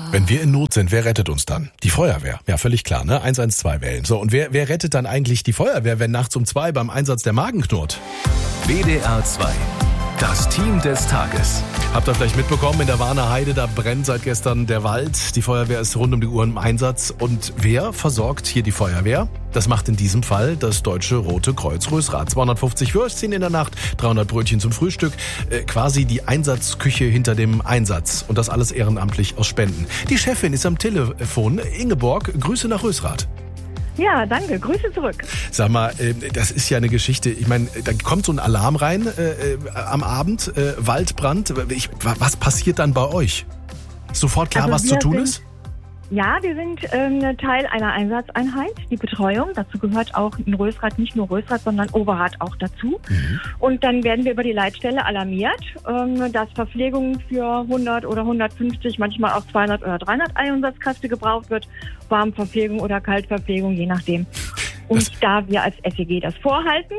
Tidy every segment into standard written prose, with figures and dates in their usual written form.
Wenn wir in Not sind, wer rettet uns dann? Die Feuerwehr. Ja, völlig klar, ne? 112 wählen. So, und wer rettet dann eigentlich die Feuerwehr, wenn nachts um 2 beim Einsatz der Magen knurrt? WDR 2. Das Team des Tages. Habt ihr vielleicht mitbekommen, in der Warner Heide, da brennt seit gestern der Wald. Die Feuerwehr ist rund um die Uhr im Einsatz. Und wer versorgt hier die Feuerwehr? Das macht in diesem Fall das Deutsche Rote Kreuz Rösrath. 250 Würstchen in der Nacht, 300 Brötchen zum Frühstück. Quasi die Einsatzküche hinter dem Einsatz. Und das alles ehrenamtlich aus Spenden. Die Chefin ist am Telefon. Ingeborg, Grüße nach Rösrath. Ja, danke. Grüße zurück. Sag mal, das ist ja eine Geschichte. Ich meine, da kommt so ein Alarm rein am Abend, Waldbrand. Was passiert dann bei euch? Sofort klar, was zu tun ist? Ja, wir sind Teil einer Einsatzeinheit, die Betreuung. Dazu gehört auch in Rösrath, nicht nur Rösrath, sondern Overath auch dazu. Mhm. Und dann werden wir über die Leitstelle alarmiert, dass Verpflegung für 100 oder 150, manchmal auch 200 oder 300 Einsatzkräfte gebraucht wird. Warmverpflegung oder Kaltverpflegung, je nachdem. Und da wir als SEG das vorhalten,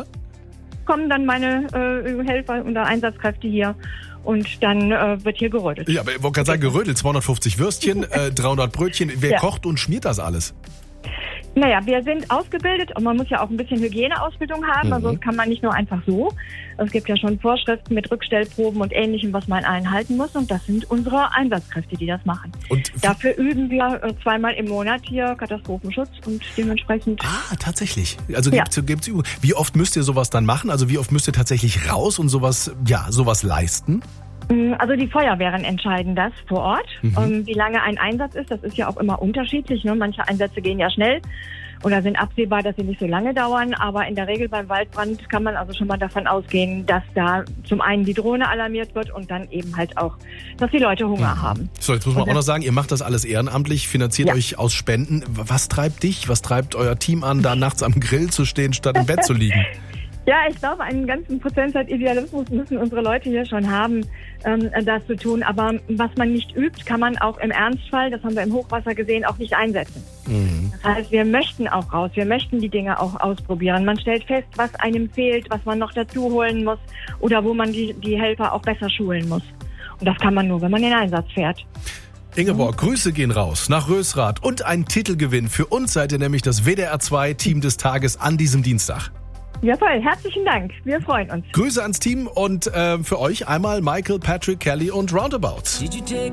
kommen dann meine Helfer und Einsatzkräfte hier. Und dann wird hier gerödelt. Ja, aber ich wollte gerade sagen, gerödelt, 250 Würstchen, 300 Brötchen. Wer kocht und schmiert das alles? Naja, wir sind ausgebildet und man muss ja auch ein bisschen Hygieneausbildung haben. Also das kann man nicht nur einfach so. Es gibt ja schon Vorschriften mit Rückstellproben und Ähnlichem, was man einhalten muss. Und das sind unsere Einsatzkräfte, die das machen. Und dafür üben wir 2-mal im Monat hier Katastrophenschutz und dementsprechend... Ah, tatsächlich. Also gibt's Übungen. Wie oft müsst ihr sowas dann machen? Also wie oft müsst ihr tatsächlich raus und sowas leisten? Also die Feuerwehren entscheiden das vor Ort. Wie lange ein Einsatz ist, das ist ja auch immer unterschiedlich. Ne? Manche Einsätze gehen ja schnell oder sind absehbar, dass sie nicht so lange dauern. Aber in der Regel beim Waldbrand kann man also schon mal davon ausgehen, dass da zum einen die Drohne alarmiert wird und dann eben halt auch, dass die Leute Hunger haben. So, jetzt muss man auch noch sagen, ihr macht das alles ehrenamtlich, finanziert euch aus Spenden. Was treibt dich, was treibt euer Team an, da nachts am Grill zu stehen, statt im Bett zu liegen? Ja, ich glaube, einen ganzen Prozentsatz Idealismus müssen unsere Leute hier schon haben, das zu tun. Aber was man nicht übt, kann man auch im Ernstfall, das haben wir im Hochwasser gesehen, auch nicht einsetzen. Das heißt, wir möchten auch raus, wir möchten die Dinge auch ausprobieren. Man stellt fest, was einem fehlt, was man noch dazu holen muss oder wo man die Helfer auch besser schulen muss. Und das kann man nur, wenn man in den Einsatz fährt. Ingeborg, Grüße gehen raus nach Rösrath und ein Titelgewinn. Für uns seid ihr nämlich das WDR 2 Team des Tages an diesem Dienstag. Ja, toll. Herzlichen Dank. Wir freuen uns. Grüße ans Team und für euch einmal Michael, Patrick, Kelly und Roundabouts.